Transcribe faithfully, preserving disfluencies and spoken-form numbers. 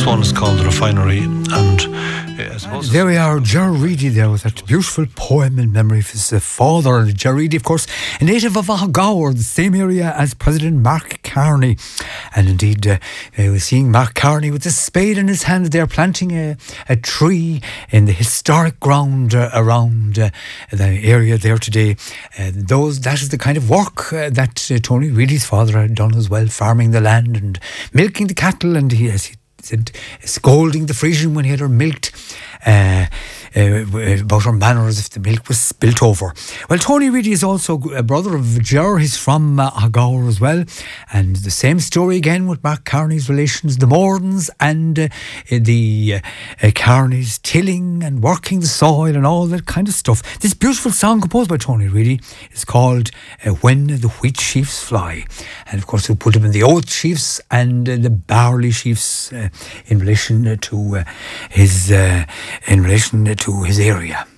This one is called The Refinery, and uh, I suppose there we are, Ger Reedy there with that beautiful poem in memory of his uh, father. Ger Reedy, of course, a native of Aghgower, the same area as President Mark Carney. And indeed, uh, uh, we're seeing Mark Carney with a spade in his hand there, planting a, a tree in the historic ground uh, around uh, the area there today. Uh, those That is the kind of work uh, that uh, Tony Reedy's father had done as well, farming the land and milking the cattle, and he, as he said, scolding the Frisian when he had her milked uh, uh, about her manner as if the milk was spilt over. Well, Tony Reedy is also a brother of Ger. He's from uh, Aghgower as well, and the same story again with Mark Carney's relations, the Mordens and uh, the uh, Carneys tilling and working the soil and all that kind of stuff. This beautiful song composed by Tony Reedy is called uh, When the Wheat Sheaves Fly, and of course we put him in the oat sheaves and uh, the barley sheaves uh, in relation to uh, his uh, in relation to his area.